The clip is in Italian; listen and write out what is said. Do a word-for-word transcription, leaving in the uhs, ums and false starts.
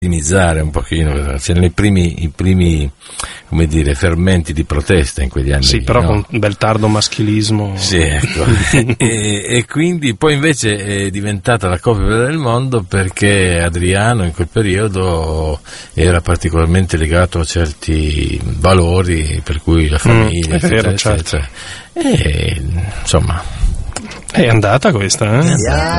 minimizzare un pochino, c'erano i primi, i primi, come dire, fermenti di protesta in quegli anni. Sì, però no? con un bel tardo maschilismo. Sì, ecco. e, e quindi poi invece è diventata la Coppa del Mondo perché Adriano in quel periodo era particolarmente legato a certi valori, per cui la famiglia, mm, è vero, eccetera, certo. eccetera. E insomma è andata questa, eh? È andata.